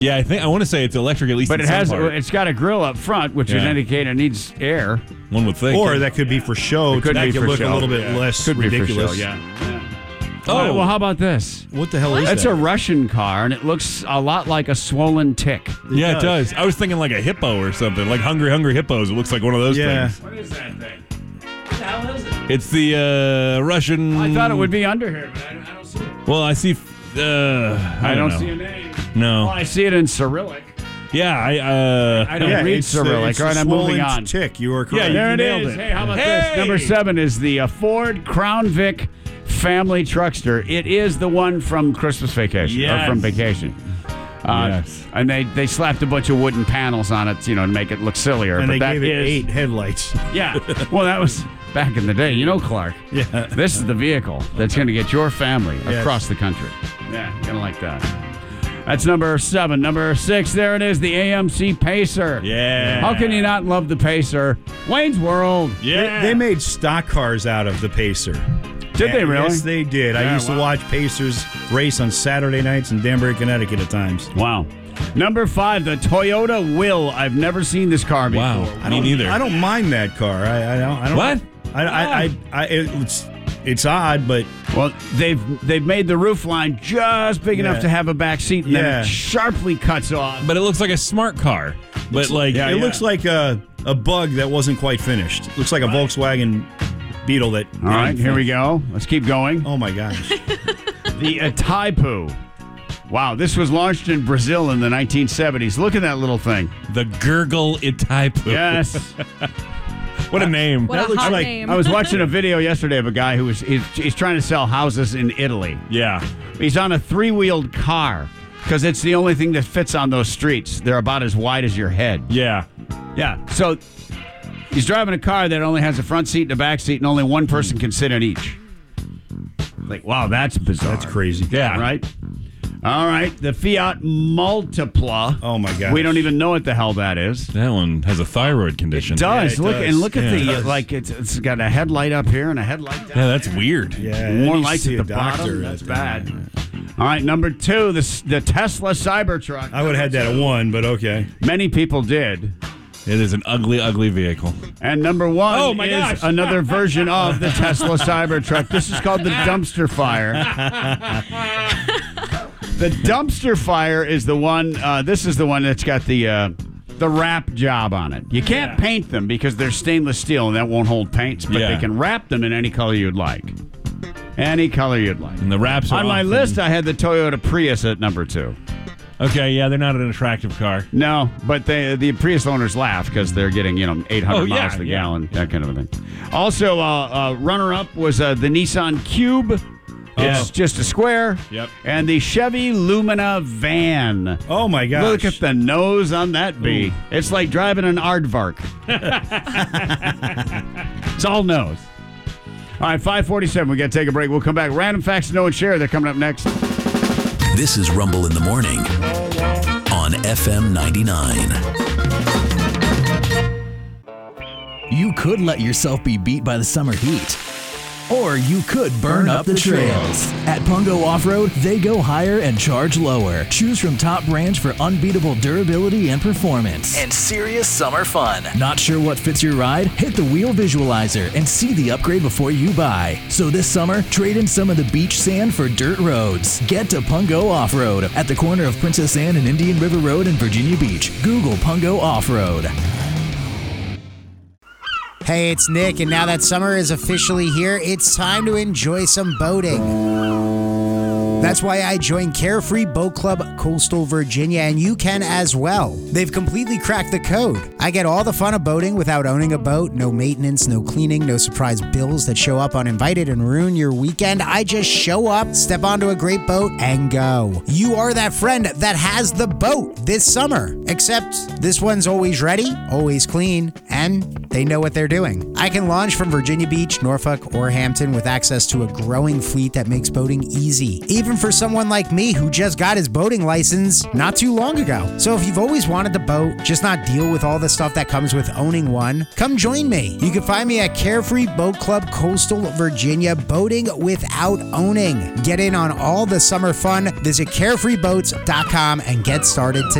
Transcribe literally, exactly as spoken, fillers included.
Yeah, I think I want to say it's electric at least. But in it some has part. it's got a grill up front, which would Yeah. indicate it needs air. One would think. Or that could be for show It could to be make it for look show. a little bit Yeah. less Could ridiculous. be for show, yeah. Oh. All right, well, how about this? What the hell is It's that? a Russian car, and it looks a lot like a swollen tick. Yeah, it does. I was thinking like a hippo or something, like Hungry Hungry Hippos. It looks like one of those Yeah. things. What is that thing? What the hell is it? It's the uh, Russian. I thought it would be under here, but I don't, I don't see it. Well, I see. Uh, I, I don't know. see a name. No. Well, I see it in Cyrillic. Yeah, I. Uh, I don't yeah, read it's the- Cyrillic. it's All right, the I'm moving swollen on. Tick. You are correct. Yeah, There you it nailed is. it. Hey, how about Hey! this? Number seven is the uh, Ford Crown Vic family truckster. It is the one from Christmas Vacation Yes. or from Vacation. Uh, Yes. And they, they slapped a bunch of wooden panels on it, you know, to make it look sillier. And but they that gave it is- eight headlights. Yeah. Well, that was back in the day. You know, Clark. Yeah. This is the vehicle that's going to get your family Yes. across the country. Yeah, going to like that. That's number seven. Number six, there it is, the A M C Pacer. yeah. How can you not love the Pacer? Wayne's World. Yeah. They, they made stock cars out of the Pacer. Did they really? Yes, they did. I Yeah, used to wow. watch Pacers race on Saturday nights in Danbury, Connecticut at times. Wow. Number five, the Toyota Will. I've never seen this car before. Wow. I Me don't, neither. I don't mind that car. I, I don't. I don't. What? I, I, I, I, it's, it's odd, but Well, they've they've made the roof line just big enough Yeah. to have a back seat, and then Yeah. it sharply cuts off. But it looks like a smart car. But like, Yeah, it yeah. looks like a, a bug that wasn't quite finished. It looks like a Volkswagen Beetle that. All right, here we go. Let's keep going. Oh my gosh! The Itaipu. Wow, this was launched in Brazil in the nineteen seventies. Look at that little thing. the Gurgle Itaipu. Yes. What a name. What That a looks hot like- name. I was watching a video yesterday of a guy who was he's, he's trying to sell houses in Italy. Yeah. He's on a three-wheeled car because it's the only thing that fits on those streets. They're about as wide as your head. Yeah. Yeah. So he's driving a car that only has a front seat and a back seat, and only one person can sit in each. Like, wow, that's bizarre. That's crazy. Yeah. Right? All right. The Fiat Multipla. Oh my gosh. We don't even know what the hell that is. That one has a thyroid condition. It does. it look does. and look at Yeah, the it uh, does. like it's it's got a headlight up here and a headlight down. Yeah, that's weird. Yeah, it More needs to lights see at a the doctor. bottom. That's at bad. that. All right, number two, the the Tesla Cybertruck. I would have had that at one, but okay. Many people did. It is an ugly, ugly vehicle. And number one Oh, my is gosh. another version of the Tesla Cybertruck. This is called the Dumpster Fire. The Dumpster Fire is the one. Uh, this is the one that's got the uh, the wrap job on it. You can't paint them because they're stainless steel and that won't hold paints, but Yeah. they can wrap them in any color you'd like. Any color you'd like. And the wraps are On my often- list, I had the Toyota Prius at number two. Okay, yeah, they're not an attractive car. No, but they, the Prius owners laugh because they're getting, you know, eight hundred Oh, yeah, miles to the yeah. gallon, that kind of a thing. Also, uh, uh, runner-up was uh, the Nissan Cube. It's Oh. just a square. Yep. And the Chevy Lumina van. Oh my gosh. Look at the nose on that bee. It's like driving an aardvark. It's all nose. All right, five forty-seven. We got to take a break. We'll come back. Random facts to know and share. They're coming up next. This is Rumble in the Morning on F M ninety-nine. You could let yourself be beat by the summer heat. Or you could burn, up, the trails. At Pungo Off-Road, they go higher and charge lower. Choose from top brands for unbeatable durability and performance. And serious summer fun. Not sure what fits your ride? Hit the wheel visualizer and see the upgrade before you buy. So this summer, trade in some of the beach sand for dirt roads. Get to Pungo Off-Road at the corner of Princess Anne and Indian River Road in Virginia Beach. Google Pungo Off-Road. Hey, it's Nick, and now that summer is officially here, it's time to enjoy some boating. That's why I joined Carefree Boat Club Coastal Virginia, and you can as well. They've completely cracked the code. I get all the fun of boating without owning a boat, no maintenance, no cleaning, no surprise bills that show up uninvited and ruin your weekend. I just show up, step onto a great boat, and go. You are that friend that has the boat this summer, except this one's always ready, always clean, and and they know what they're doing. I can launch from Virginia Beach, Norfolk, or Hampton with access to a growing fleet that makes boating easy, even for someone like me who just got his boating license not too long ago. So if you've always wanted to boat, just not deal with all the stuff that comes with owning one, come join me. You can find me at Carefree Boat Club, Coastal Virginia, boating without owning. Get in on all the summer fun. Visit carefree boats dot com and get started today.